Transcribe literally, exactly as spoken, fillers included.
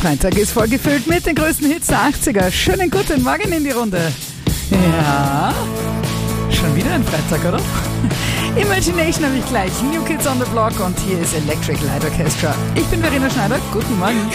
Freitag ist vollgefüllt mit den größten Hits der achtziger. Schönen guten Morgen in die Runde. Ja, schon wieder ein Freitag, oder? Imagination habe ich gleich. New Kids on the Block und hier ist Electric Light Orchestra. Ich bin Verena Schneider. Guten Morgen.